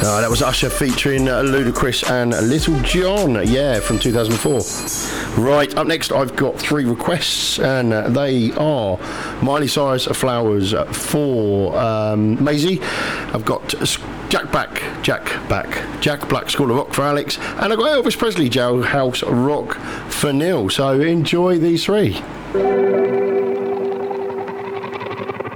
That was Usher featuring Ludacris and Little John, from 2004. Right, up next I've got 3 requests, and they are Miley Cyrus, Flowers for Maisie. I've got Jack Black, School of Rock for Alex, and I've got Elvis Presley, Jailhouse Rock for Neil. So enjoy these 3.